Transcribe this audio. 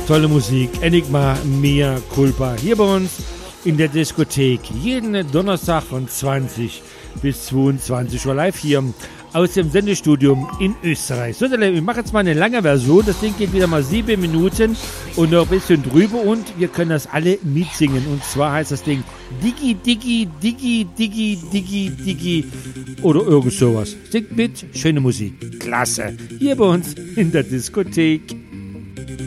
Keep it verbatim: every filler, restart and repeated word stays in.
tolle Musik. Enigma, Mea Culpa. Hier bei uns in der Diskothek. Jeden Donnerstag von zwanzig bis zweiundzwanzig Uhr live hier aus dem Sendestudium in Österreich. So, wir machen jetzt mal eine lange Version. Das Ding geht wieder mal sieben Minuten und noch ein bisschen drüber und wir können das alle mitsingen. Und zwar heißt das Ding Digi, Digi, Digi, Digi, Digi, Digi oder irgend sowas. Singt mit, schöne Musik. Klasse. Hier bei uns in der Diskothek.